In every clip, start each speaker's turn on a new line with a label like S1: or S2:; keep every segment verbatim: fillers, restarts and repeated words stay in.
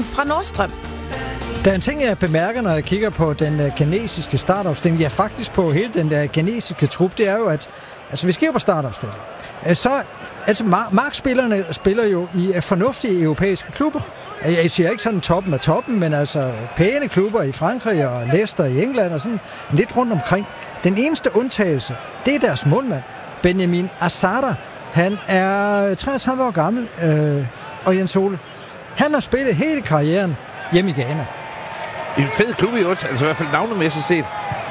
S1: fra Nordstrøm.
S2: Der er en ting, jeg bemærker, når jeg kigger på den uh, kinesiske startopstilling, ja faktisk på hele den der kinesiske trup, det er jo, at altså, vi skal på startopstillingen. Så, altså, markspillerne spiller jo i uh, fornuftige europæiske klubber. Jeg siger ikke sådan toppen af toppen, men altså pæne klubber i Frankrig og Leicester i England og sådan lidt rundt omkring. Den eneste undtagelse, det er deres målmand, Benjamin Asada. Han er treogtredive år gammel, øh, og Jens Ole, han har spillet hele karrieren hjemme i Ghana.
S3: I en fed klub i øvrigt, altså i hvert fald navnemæssigt set.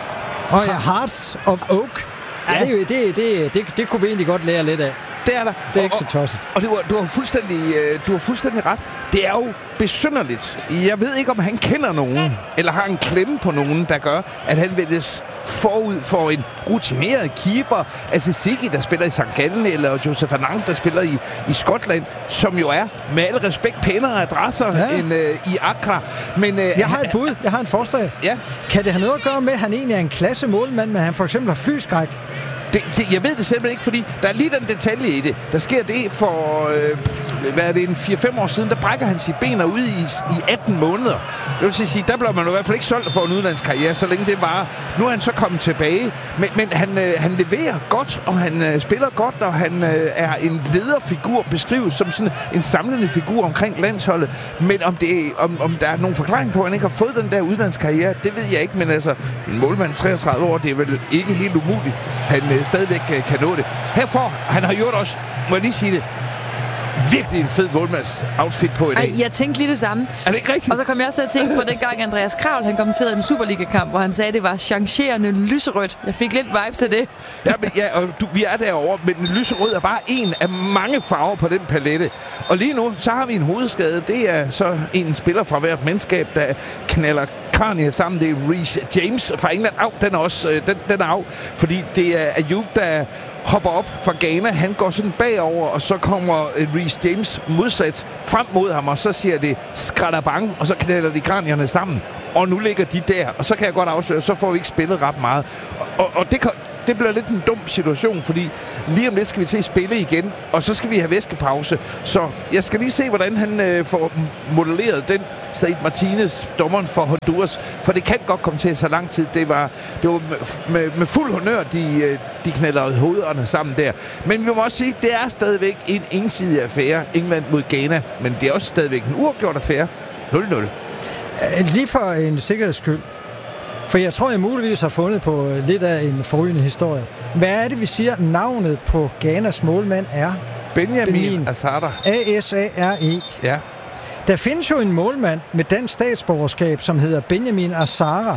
S2: Og ja, Hearts of Oak. Ja, ja. Det, det, det, det, det kunne vi egentlig godt lære lidt af.
S3: Det er der.
S2: Det er ikke så tosset.
S3: Og, og du, du, har fuldstændig, du har fuldstændig ret. Det er jo besynderligt. Jeg ved ikke, om han kender nogen, eller har en klemme på nogen, der gør, at han vælges forud for en rutineret keeper, altså Siki, der spiller i Sankt Gallen, eller Joseph Anang, der spiller i, i Skotland, som jo er, med al respekt, pænere adresser ja. end øh, i Accra. Men, øh,
S2: jeg har et bud, jeg har en forslag.
S3: Ja.
S2: Kan det have noget at gøre med, at han egentlig er en klasse målmand, men han for eksempel har flyskræk?
S3: Det, det, jeg ved det simpelthen ikke, fordi der er lige den detalje i det. Der sker det for, øh, hvad er det, en fire fem år siden, der brækker han sine ben ud i, i atten måneder. Det vil sige, der blev man i hvert fald ikke solgt for en udlandskarriere, så længe det var. Nu er han så kommet tilbage, men, men han, øh, han leverer godt, og han øh, spiller godt, og han øh, er en lederfigur, beskrives som sådan en samlende figur omkring landsholdet. Men om, det, om, om der er nogen forklaring på, at han ikke har fået den der udlandskarriere, det ved jeg ikke, men altså, en målmand treogtredive år, det er vel ikke helt umuligt. Han øh, stadigvæk øh, kan nå det. Herfor, han har gjort også, må jeg lige sige det, virkelig en fed målmands outfit på i dag.
S1: Ej, jeg tænkte lige det samme.
S3: Er det ikke rigtigt?
S1: Og så kom jeg også til at tænke på den gang Andreas Kravl, han kommenterede en Superliga-kamp, hvor han sagde, at det var changerende lyserødt. Jeg fik lidt vibes til det.
S3: Ja, men, ja, og du, vi er derovre, men lyserød er bare en af mange farver på den palette. Og lige nu, så har vi en hovedskade. Det er så en spiller fra hvert mandskab, der knaller Carney sammen. Det er Reece James fra England. Au, den er også øh, den, den er af, fordi det er Ayoub, der hopper op fra Ghana. Han går sådan bagover, og så kommer uh, Reece James modsat frem mod ham, og så siger det skratterbang, og så knælder de kranierne sammen. Og nu ligger de der, og så kan jeg godt afsløre, så får vi ikke spillet ret meget. Og, og, og det, det bliver lidt en dum situation, fordi lige om lidt skal vi til at spille igen, og så skal vi have væskepause. Så jeg skal lige se, hvordan han øh, får modelleret den Said Martinez, dommeren for Honduras, for det kan godt komme til så lang tid. Det var, det var med, med, med fuld honør, de, de knaldede hovederne sammen der. Men vi må også sige, det er stadigvæk en ensidig affære, England mod Ghana, men det er også stadigvæk en uafgjort affære. nul nul.
S2: Lige for en sikkerheds skyld, for jeg tror, jeg muligvis har fundet på lidt af en forrygende historie. Hvad er det, vi siger, navnet på Ghanas målmand er?
S3: Benjamin, Benjamin Asada.
S2: A S A R E.
S3: Ja.
S2: Der findes jo en målmand med dansk statsborgerskab, som hedder Benjamin Asara,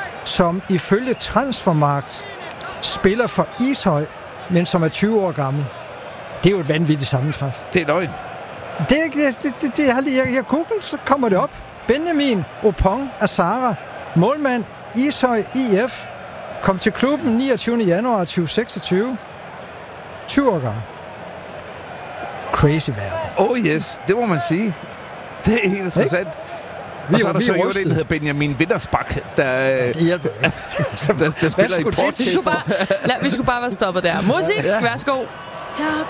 S2: som ifølge Transfermarkt spiller for Ishøj, men som er tyve år gammel. Det er jo et vanvittigt sammentræf.
S3: Det er løgn.
S2: Det, det, det, det, det jeg, jeg, jeg google, så kommer det op. Benjamin Opong Asara, målmand, Ishøj I F, kom til klubben niogtyvende januar to tusind og seksogtyve. tyve år gammel. Crazy verden.
S3: Oh yes, det må man sige. Det er helt interessant. Vi og så er der så jo det, der hedder Benjamin Wintersbach, der,
S2: det hjælper ikke.
S3: der, der spiller i Porto.
S1: Vi skulle bare være stoppet der. Musik, ja. Værsgo.